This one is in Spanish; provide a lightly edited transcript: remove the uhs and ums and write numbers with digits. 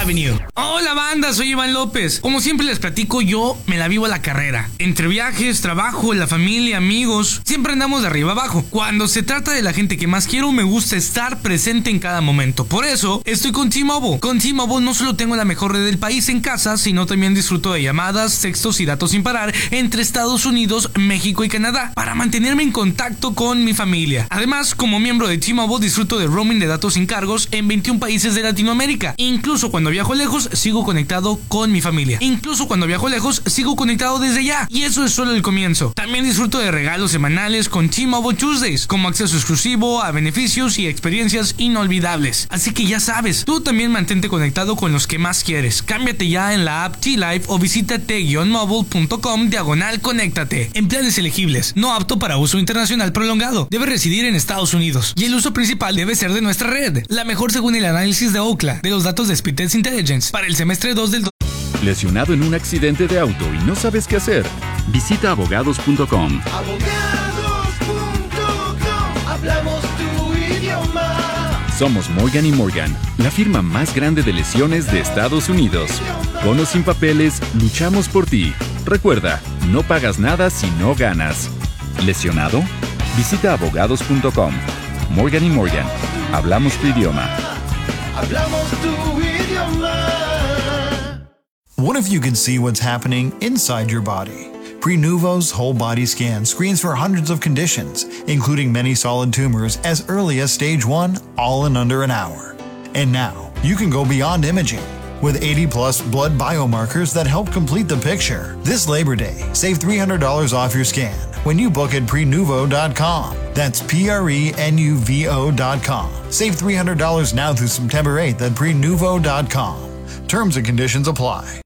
Avenue. Hola banda, soy Iván López. Como siempre les platico, yo me la vivo a la carrera. Entre viajes, trabajo, la familia, amigos, siempre andamos de arriba abajo. Cuando se trata de la gente que más quiero, me gusta estar presente en cada momento. Por eso, estoy con T-Mobile. Con T-Mobile no solo tengo la mejor red del país en casa, sino también disfruto de llamadas, textos y datos sin parar entre Estados Unidos, México y Canadá para mantenerme en contacto con mi familia. Además, como miembro de T-Mobile disfruto de roaming de datos sin cargos en 21 países de Latinoamérica. Incluso cuando viajo lejos, sigo conectado con mi familia. Incluso cuando viajo lejos, sigo conectado desde ya. Y eso es solo el comienzo. También disfruto de regalos semanales con T-Mobile Tuesdays, como acceso exclusivo a beneficios y experiencias inolvidables. Así que ya sabes, tú también mantente conectado con los que más quieres. Cámbiate ya en la app T-Life o visita t-mobile.com/conéctate. En planes elegibles, no apto para uso internacional prolongado. Debe residir en Estados Unidos. Y el uso principal debe ser de nuestra red. La mejor según el análisis de Ookla, de los datos de Speedtest Intelligence, para el semestre 2 del... ¿Lesionado en un accidente de auto y no sabes qué hacer? Visita abogados.com. Abogados.com, hablamos tu idioma. Somos Morgan & Morgan, la firma más grande de lesiones de Estados Unidos. Con o sin papeles, luchamos por ti. Recuerda, no pagas nada si no ganas. ¿Lesionado? Visita abogados.com. Morgan & Morgan, hablamos tu idioma. Hablamos tu idioma. What if you could see what's happening inside your body? Prenuvo's whole body scan screens for hundreds of conditions, including many solid tumors as early as stage 1, all in under an hour. And now, you can go beyond imaging. With 80-plus blood biomarkers that help complete the picture. This Labor Day, save $300 off your scan when you book at Prenuvo.com. That's Prenuvo.com. Save $300 now through September 8th at Prenuvo.com. Terms and conditions apply.